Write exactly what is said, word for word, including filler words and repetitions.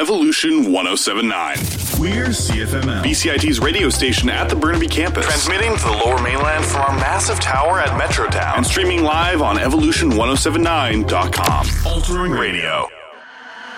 Evolution ten seventy-nine. We're C F M L, B C I T's radio station at the Burnaby campus. Transmitting to the Lower Mainland from our massive tower at Metrotown. And streaming live on evolution ten seventy-nine dot com. Altering Radio.